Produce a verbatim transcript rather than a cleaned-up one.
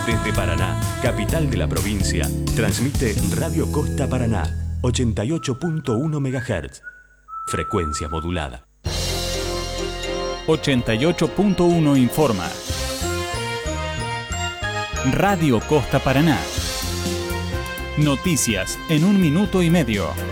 Desde Paraná, capital de la provincia, transmite Radio Costa Paraná, ochenta y ocho punto uno megahertz. Frecuencia modulada. ochenta y ocho punto uno informa. Radio Costa Paraná. Noticias en un minuto y medio.